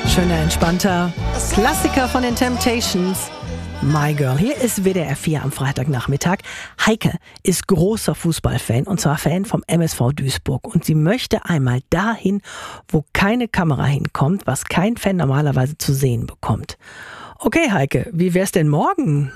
Schöner, entspannter Klassiker von den Temptations. My Girl. Hier ist WDR 4 am Freitagnachmittag. Heike ist großer Fußballfan und zwar Fan vom MSV Duisburg. Und sie möchte einmal dahin, wo keine Kamera hinkommt, was kein Fan normalerweise zu sehen bekommt. Okay, Heike, wie wär's denn morgen?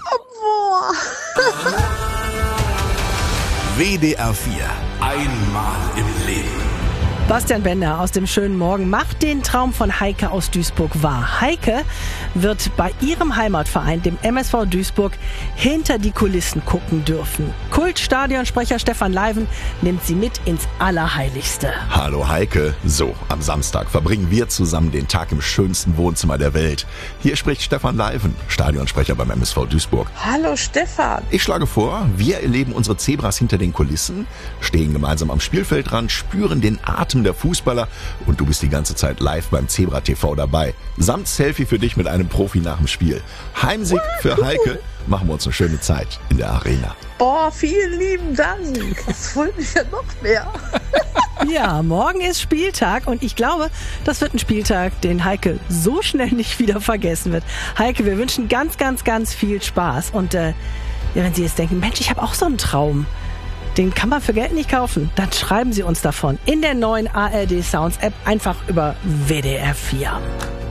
WDR 4. Einmal im Leben. Bastian Bender aus dem schönen Morgen macht den Traum von Heike aus Duisburg wahr. Heike wird bei ihrem Heimatverein, dem MSV Duisburg, hinter die Kulissen gucken dürfen. Kultstadionsprecher Stefan Leiven nimmt sie mit ins Allerheiligste. Hallo Heike. So, am Samstag verbringen wir zusammen den Tag im schönsten Wohnzimmer der Welt. Hier spricht Stefan Leiven, Stadionsprecher beim MSV Duisburg. Hallo Stefan. Ich schlage vor, wir erleben unsere Zebras hinter den Kulissen, stehen gemeinsam am Spielfeldrand, spüren den Atem der Fußballer und du bist die ganze Zeit live beim Zebra TV dabei. Samt Selfie für dich mit einem Profi nach dem Spiel. Heimsieg für Heike. Machen wir uns eine schöne Zeit in der Arena. Boah, vielen lieben Dank. Das freut mich ja noch mehr. Ja, morgen ist Spieltag und ich glaube, das wird ein Spieltag, den Heike so schnell nicht wieder vergessen wird. Heike, wir wünschen ganz, ganz, ganz viel Spaß. Und wenn Sie jetzt denken, Mensch, ich habe auch so einen Traum. Den kann man für Geld nicht kaufen. Dann schreiben Sie uns davon in der neuen ARD Sounds App einfach über WDR 4.